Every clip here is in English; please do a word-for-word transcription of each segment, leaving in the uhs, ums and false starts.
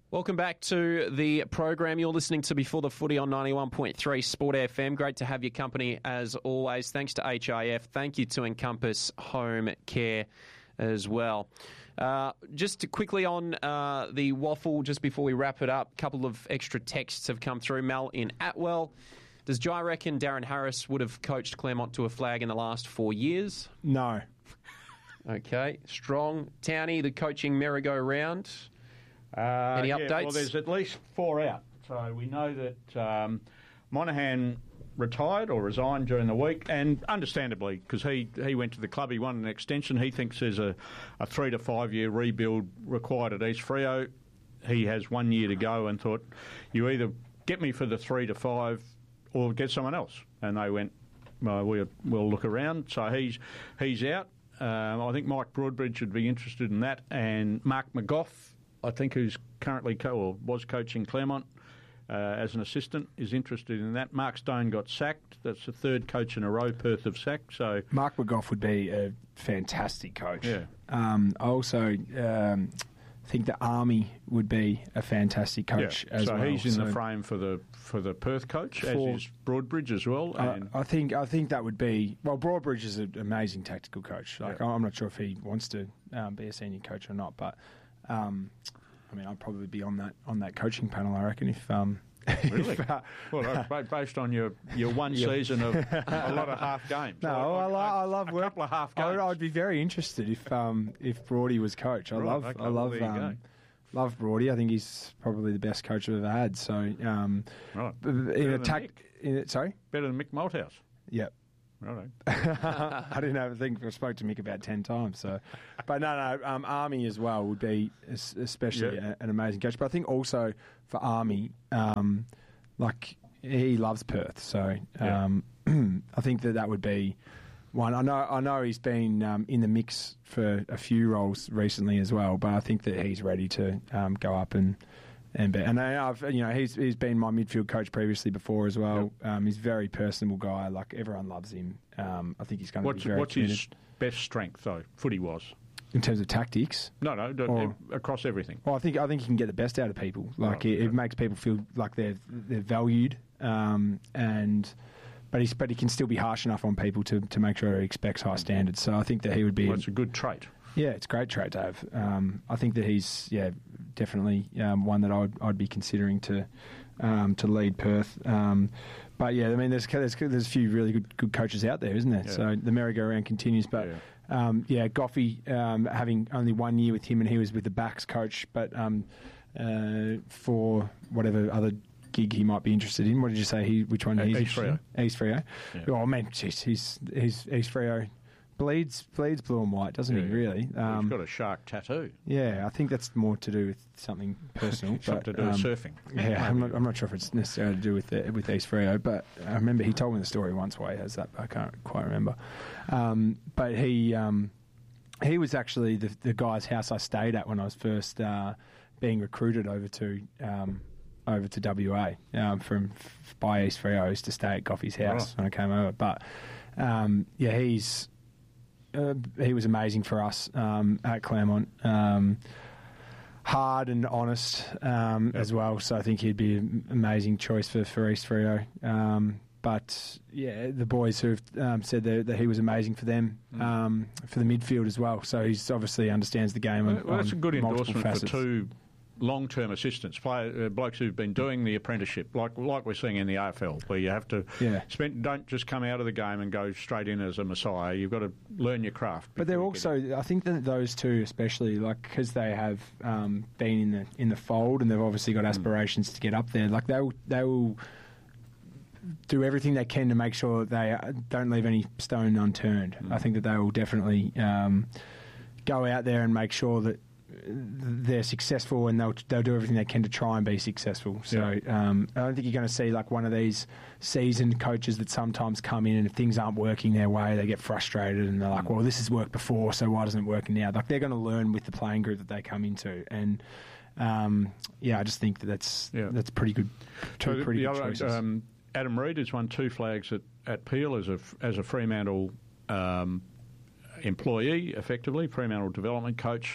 Welcome back to the program. You're listening to Before the Footy on ninety-one point three Sport F M. Great to have your company as always. Thanks to H I F. Thank you to Encompass Home Care as well. Uh, just quickly on uh, the waffle, just before we wrap it up, a couple of extra texts have come through. Mel in Atwell. Does Jai reckon Darren Harris would have coached Claremont to a flag in the last four years? No. Okay. Strong. Townie, the coaching merry-go-round. Uh, Any yeah, updates? Well, there's at least four out. So we know that um, Monaghan retired or resigned during the week, and understandably, because he, he went to the club, he won an extension. He thinks there's a, a three to five year rebuild required at East Freo. He has one year to go and thought, you either get me for the three to five or get someone else. And they went, well, we'll, we'll look around. So he's he's out. Um, I think Mike Broadbridge would be interested in that, and Mark McGough, I think, who's currently co- or was coaching Claremont uh, as an assistant, is interested in that. Mark Stone got sacked. That's the third coach in a row Perth have sacked. So Mark McGough would be a fantastic coach. Yeah. Um, I also um, think the Army would be a fantastic coach yeah. as so well. he's in so the frame for the for the Perth coach, for, as is Broadbridge as well. Uh, And I think I think that would be well. Broadbridge is an amazing tactical coach. Like yeah. I'm not sure if he wants to um, be a senior coach or not, but. Um, I mean, I'd probably be on that on that coaching panel, I reckon, if... Um, really? if, uh, well, uh, based on your, your one Yeah. season of a lot of half games. No, Like, I, like, lo- I a, love a work. couple of half games. I'd, I'd be very interested if um, if Broady was coach. I Right, love okay, I well, love there you um, love Broady. I think he's probably the best coach I've ever had. So, um, Right. in Better a than tac- Mick. in a, sorry, Better than Mick Malthouse. yep. Right. I didn't have a think. I spoke to Mick about ten times. So, but no, no. Um, Army as well would be es- especially Yeah. a, an amazing coach. But I think also for Army, um, like he loves Perth, so um, I think that that would be one. I know. I know he's been um, in the mix for a few roles recently as well. But I think that he's ready to um, go up and. And, be, and I've, you know, he's he's been my midfield coach previously before as well. Yep. Um, he's a very personable guy. Like everyone loves him. Um, I think he's going to be What's, very what's committed. his best strength, though, footy-wise? In terms of tactics. No, no, d- Or- across everything. Well, I think I think he can get the best out of people. Like Oh, it, it okay. makes people feel like they're they're valued. Um, and but he's but he can still be harsh enough on people to, to make sure he expects high standards. So I think that he would be. Well, it's a good trait. Yeah, it's a great trait to have. Um, I think that he's yeah definitely um, one that I'd I'd be considering to um, to lead Perth. Um, but yeah, I mean, there's there's there's a few really good good coaches out there, isn't there? Yeah. So the merry-go-round continues. But Yeah. um, yeah, Goffey um, having only one year with him, and he was with the backs coach, but um, uh, for whatever other gig he might be interested in. What did you say? He which one? Uh, he's East interested in? East Freo. Yeah. Oh man, jeez, he's he's East Freo. Bleeds, bleeds blue and white, doesn't he? Yeah. Really? Well, Um, he's got a shark tattoo. yeah, I think that's more to do with something personal. Something but, to do with um, surfing. Yeah, I'm not, I'm not sure if it's necessarily to do with the, with East Freo, but I remember he told me the story once why he has that, but I can't quite remember. Um, but he um, he was actually the, the guy's house I stayed at when I was first uh, being recruited over to um, over to W A um, from by East Freo. I used to stay at Goffey's house Right. when I came over. But um, yeah, he's uh, he was amazing for us um, at Claremont. Um, hard and honest um, Yep. as well, so I think he'd be an amazing choice for, for East Freo. Um, but yeah, the boys who've um, said that, that he was amazing for them Mm. um, for the midfield as well. So he's obviously understands the game. Well, on, well, that's a on good multiple endorsement facets. for two long-term assistants, play, uh, blokes who've been doing the apprenticeship, like like we're seeing in the A F L, where you have to Yeah. spend, don't just come out of the game and go straight in as a messiah. You've got to learn your craft. But they're before you get in. also, I think that those two, especially, like because they have um, been in the in the fold and they've obviously got aspirations to get up there. Like they will, they will do everything they can to make sure that they uh, don't leave any stone unturned. I think that they will definitely um, go out there and make sure that they're successful, and they'll they'll do everything they can to try and be successful. So um, I don't think you're going to see like one of these seasoned coaches that sometimes come in and if things aren't working their way, they get frustrated and they're like, "Well, this has worked before, so why doesn't it work now?" Like they're going to learn with the playing group that they come into, and um, yeah, I just think that that's Yeah. that's pretty good. Two So the- pretty the good other, choices. um, Adam Reid has won two flags at, at Peel as a as a Fremantle um, employee, effectively Fremantle development coach.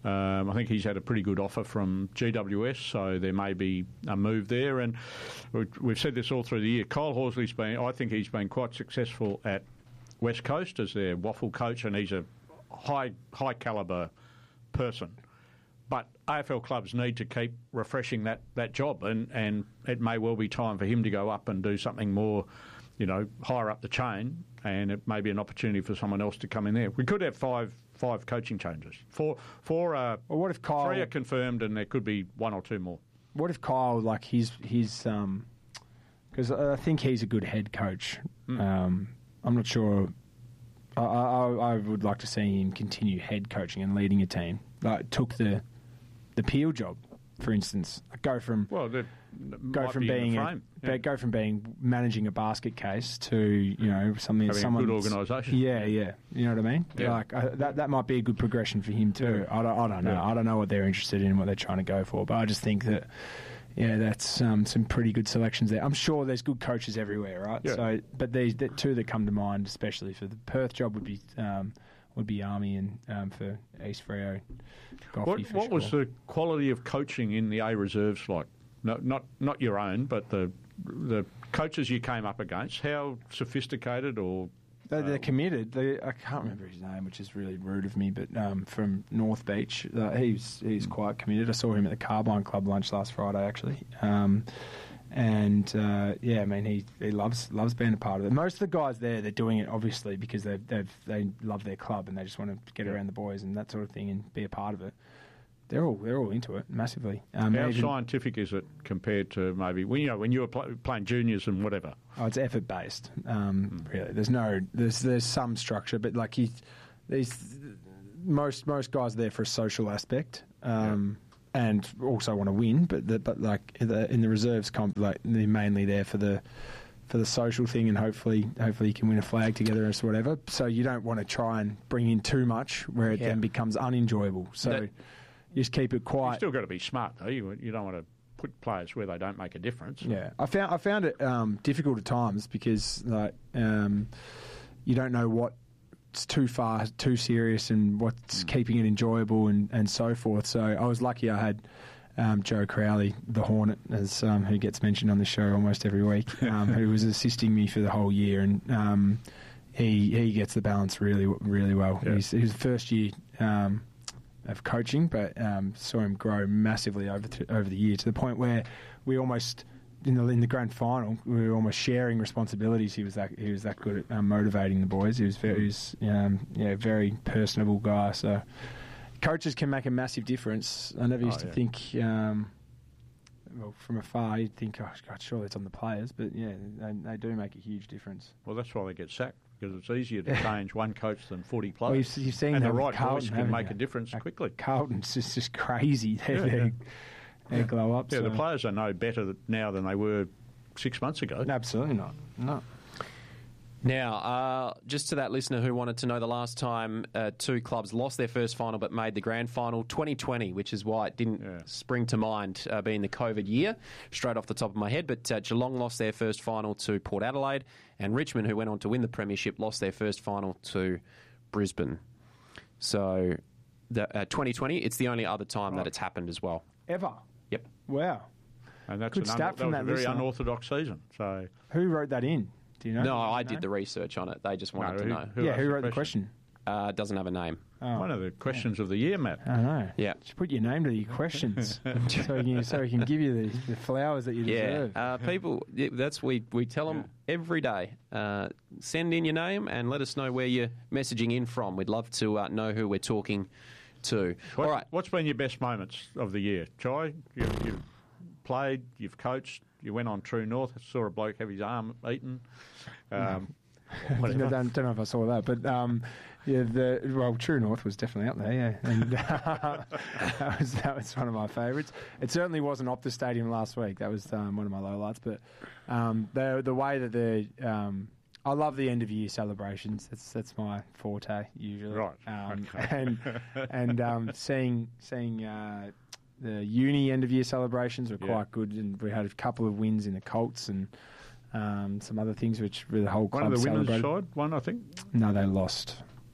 Um, I think he's had a pretty good offer from G W S, so there may be a move there. And we've said this all through the year. Kyle Horsley's been, I think he's been quite successful at West Coast as their waffle coach, and he's a high high calibre person. But A F L clubs need to keep refreshing that, that job, and, and it may well be time for him to go up and do something more, you know, higher up the chain, and it may be an opportunity for someone else to come in there. We could have five five coaching changes. Four, four uh, Well, what if Kyle? three are confirmed, and there could be one or two more. What if Kyle, like his his um, because I think he's a good head coach. Mm. Um, I'm not sure. I, I I would like to see him continue head coaching and leading a team. Like took the the Peel job, for instance. Go from Well, that go might from be in the being a, frame. Yeah. go from being managing a basket case to you know something Having a someone good organisation. Yeah, yeah. You know what I mean? Yeah. Like uh, that that might be a good progression for him too. I don't I don't know. Yeah. I don't know what they're interested in, what they're trying to go for, but I just think that. Yeah, that's um, some pretty good selections there. I'm sure there's good coaches everywhere, right? Yeah. So, but these the two that come to mind, especially for the Perth job, would be um, would be Army and um, for East Freo. What, what was the quality of coaching in the A reserves like? No, not not your own, but the the coaches you came up against. How sophisticated or They're, they're uh, committed. They, I can't remember his name, which is really rude of me. But um, from North Beach, uh, he's he's quite committed. I saw him at the Carbine Club lunch last Friday, actually. Um, and uh, yeah, I mean, he, he loves loves being a part of it. Most of the guys there, they're doing it obviously because they they they love their club and they just want to get around the boys and that sort of thing and be a part of it. They're all they're all into it massively. Um, how even- scientific is it compared to maybe when you know when you were pl- playing juniors and whatever? Oh, it's effort based. Um, mm. Really, there's no there's there's some structure, but like he, these most most guys are there for a social aspect, um, yeah. and also want to win. But the, but like in the, in the reserves comp, like they're mainly there for the for the social thing, and hopefully hopefully you can win a flag together or whatever. So you don't want to try and bring in too much where it Yeah. then becomes unenjoyable. So That- you just keep it quiet. You've still got to be smart though. You you don't want to put players where they don't make a difference. Yeah, I found I found it um, difficult at times because like um, you don't know what's too far, too serious, and what's mm. keeping it enjoyable and, and so forth. So I was lucky I had um, Joe Crowley, the Hornet, as um, who gets mentioned on the show almost every week, um, who was assisting me for the whole year, and um, he he gets the balance really really well. Yeah. He's, he's first year. Um, of coaching, but um, saw him grow massively over th- over the year to the point where we almost in the in the grand final we were almost sharing responsibilities. He was that he was that good at um, motivating the boys. He was very he was, um, yeah very personable guy. So coaches can make a massive difference. I never used Oh, to yeah. think. Um, well, from afar, you'd think, oh, God, surely it's on the players, but yeah, they, they do make a huge difference. Well, that's why they get sacked because it's easier to change one coach than forty players. Well, you've, you've seen and that the with right Carlton, voice can haven't make you? a difference Like, quickly. Carlton's just, just crazy. They, Yeah, they, yeah. they glow up. Yeah, so. the players are no better now than they were six months ago. Absolutely not. No. Now, uh, just to that listener who wanted to know the last time uh, two clubs lost their first final but made the grand final, twenty twenty, which is why it didn't Yeah. spring to mind uh, being the COVID year, straight off the top of my head. But uh, Geelong lost their first final to Port Adelaide, and Richmond, who went on to win the premiership, lost their first final to Brisbane. So, the, uh, twenty twenty, it's the only other time Right. that it's happened as well. Ever. Yep. Wow. And that's Good an stat that from was that a very listener. unorthodox season. So Who wrote that in? Do you know? No, I No? did the research on it. They just wanted No, to who- know. who yeah, asked who the wrote the question? Uh, doesn't have a name. Oh, one of the questions of the year, Matt. I don't know. Yeah. Just put your name to your questions so, he can, so he can give you the, the flowers that you Yeah, deserve. uh, people. yeah, That's we we tell them every day. Uh, send in your name and let us know where you're messaging in from. We'd love to uh, know who we're talking to. What, All right. What's been your best moments of the year, Chai? You, you've played, you've coached, you went on True North, saw a bloke have his arm eaten. Um, I whatever. don't, don't know if I saw that, but um, yeah, the well, True North was definitely up there. Yeah, and uh, that was that was one of my favourites. It certainly wasn't Optus Stadium last week. That was um, one of my lowlights. But um, the the way that the um, I love the end of year celebrations. That's that's my forte usually. Right. Um, Okay. And and um, seeing seeing. Uh, the uni end of year celebrations were Yeah. quite good, and we had a couple of wins in the Colts and um, some other things which the whole club One of the winners' celebrated. side, one I think. No, they lost.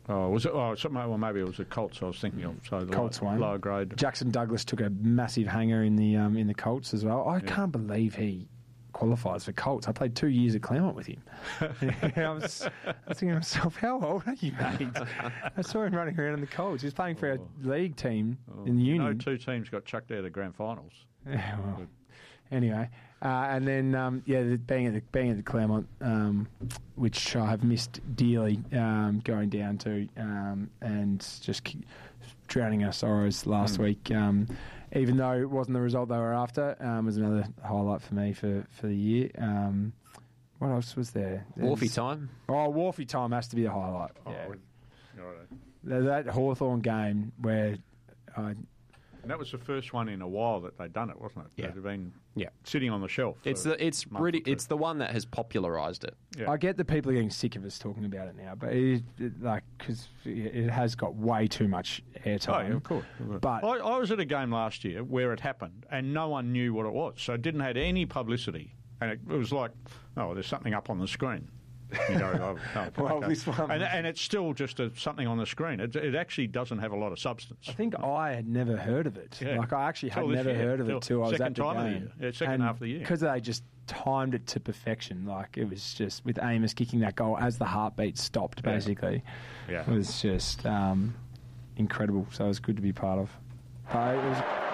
Oh, was it? Oh, something, well, maybe it was the Colts I was thinking of. So the Colts low, won. lower grade. Jackson Douglas took a massive hanger in the um, in the Colts as well. I Yeah. can't believe he qualifies for Colts. I played two years at Claremont with him. I, was, I was thinking to myself, how old are you, mate? I saw him running around in the Colts. He was playing for Oh. our league team Oh, in the you Union. know, two teams got chucked out of grand finals. Yeah, well, anyway, uh, and then um, yeah, the, being at the being at the Claremont, um, which I have missed dearly, um, going down to um, and just k- drowning our sorrows last Mm. week. Um, even though it wasn't the result they were after, um, was another highlight for me for, for the year. Um, what else was there? Wharfie There's- time. Oh, Wharfie time has to be the highlight. Oh, Yeah. righto. That, that Hawthorn game where I And that was the first one in a while that they'd done it, wasn't it? Yeah. They'd been Yeah. sitting on the shelf. It's for the it's a month really or two. it's the one that has popularised it. Yeah. I get that people are getting sick of us talking about it now, but it, it, like because it has got way too much Oh, airtime. yeah, of course. But I, I was at a game last year where it happened, and no one knew what it was, so it didn't have any publicity, and it, it was like, oh, there's something up on the screen. You go, oh, oh, Well, okay. this one and, was- and it's still just a, something on the screen. It, it actually doesn't have a lot of substance. I think I had never heard of it. Yeah. Like I actually had Till this never year. heard of Till it till I was second at the time of the game. year. Yeah, second and half of the year. because they just timed it to perfection. Like it was just with Amos kicking that goal as the heartbeat stopped. Yeah. Basically, Yeah. it was just um, incredible. So it was good to be part of. But it was.